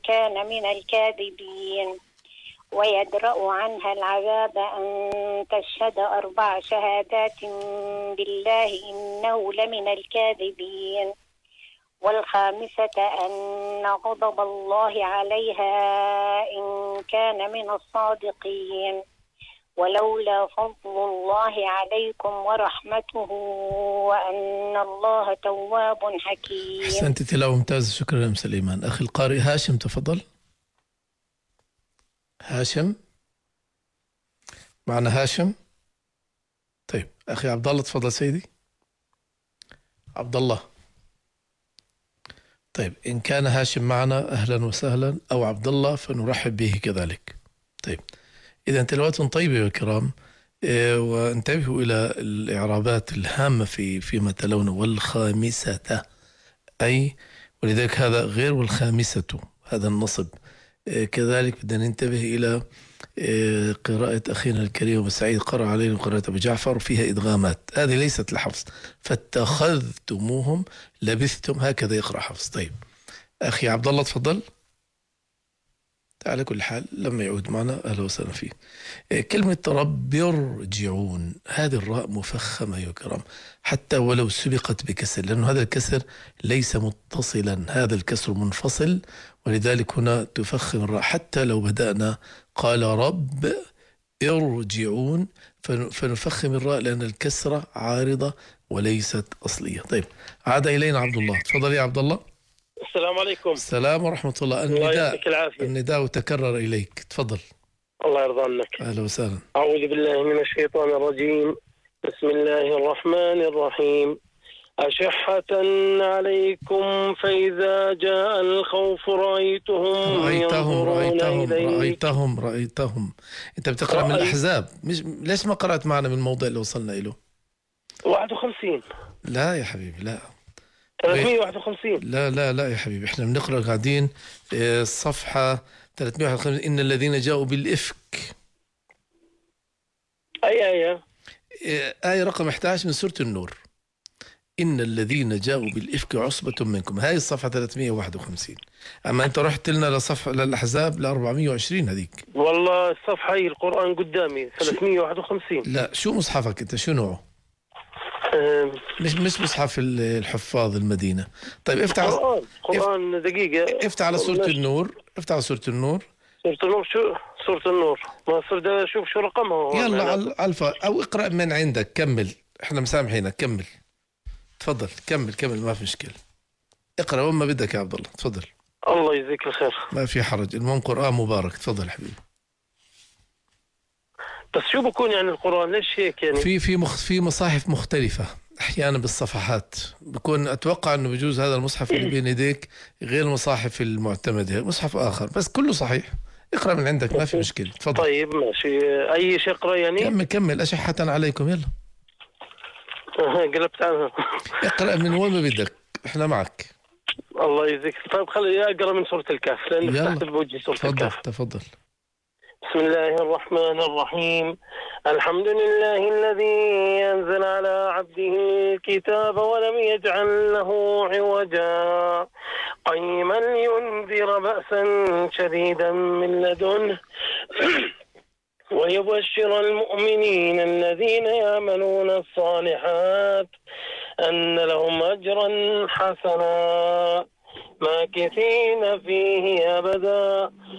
كان من الكاذبين ويدرأ عنها العذاب أن تشهد 4 شهادات بالله إنه لمن الكاذبين والخامسة أن غضب الله عليها إن كان من الصادقين ولولا فضل الله عليكم ورحمته وأن الله تواب حكيم. أحسنت، تلاوة ممتازة، شكرا يا أم سليمان. أخي القارئ هاشم تفضل. هاشم معنا؟ هاشم. طيب أخي عبد الله تفضل سيدي. عبد الله. طيب إن كان هاشم معنا أهلا وسهلا، أو عبد الله فنرحب به كذلك. طيب إذا تلاوات طيبة يا الكرام، وانتبهوا إلى الإعرابات الهامة فيما تلون. والخامسة أي، ولذلك هذا غير والخامسة هذا النصب. كذلك بدنا ننتبه إلى قراءة أخينا الكريم أبو سعيد، قرأ علينا قراءة أبو جعفر فيها إدغامات، هذه ليست لحفظ. فاتخذتموهم لبثتم، هكذا يقرأ حفظ. طيب أخي عبد الله تفضل. على كل حال لما يعود معنا أهلا وسهلا فيه. كلمة رب يرجعون، هذه الراء مفخمة يا كرام، حتى ولو سبقت بكسر، لأن هذا الكسر ليس متصلا، هذا الكسر منفصل، ولذلك هنا تفخم الراء. حتى لو بدأنا قال رب يرجعون فنفخم الراء، لأن الكسرة عارضة وليست أصلية. طيب عاد إلينا عبد الله، تفضل يا عبد الله. السلام عليكم. السلام ورحمة الله. النداء تكرر إليك، تفضل. الله يرضى عنك. أهلا وسهلا. أعوذ بالله من الشيطان الرجيم. بسم الله الرحمن الرحيم. أشحة عليكم فإذا جاء الخوف رأيتهم رأيتهم. أنت بتقرأ من الأحزاب، ليش ما قرأت معنا من الموضع اللي وصلنا إله؟ 51. لا يا حبيبي لا. 351. لا يا حبيبي، احنا بنقرأ قاعدين الصفحة 351. إن الذين جاءوا بالإفك. أي آية؟ آية رقم 11 من سورة النور. إن الذين جاءوا بالإفك عصبة منكم، هاي الصفحة 351. أما أنت رحت لنا لصفحة للأحزاب ل 420 هذيك. والله الصفحة هي القرآن قدامي 351. لا شو مصحفك أنت، شو نوعه؟ مش مصحف الحفاظ المدينة. طيب افتح قرآن دقيقة، افتح على سورة النور. افتح على سورة النور. شو سورة النور؟ ما صرت اشوف شو رقمها. يلا على او اقرأ من عندك، كمل، احنا مسامحينك، كمل تفضل، كمل ما في مشكلة، اقرأ وما بدك يا عبد الله، تفضل. الله يجزيك الخير. ما في حرج، المهم قرآن مبارك، تفضل حبيبي. بس شو بكون يعني القرآن ليش هيك يعني؟ في مصاحف مختلفة أحيانا بالصفحات، بكون أتوقع أنه بجوز هذا المصحف اللي بين يديك غير المصاحف المعتمدة، مصحف آخر، بس كله صحيح. اقرأ من عندك ما في مشكلة، تفضل. طيب ماشي، أي شيء اقرأ يعني؟ كمل. أشحة عليكم، يلا. قلبت عنها. اقرأ من وين ما بدك، احنا معك. الله يجزيك. طيب خلي أقرأ من سورة الكهف لأن فتحت بوجهي سورة الكهف. تفضل. بسم الله الرحمن الرحيم. الحمد لله الذي أنزل على عبده الكتاب ولم يجعل له عوجا قيما لينذر بأسا شديدا من لدنه ويبشر المؤمنين الذين يعملون الصالحات أن لهم أجرا حسنا ماكثين فيه أبدا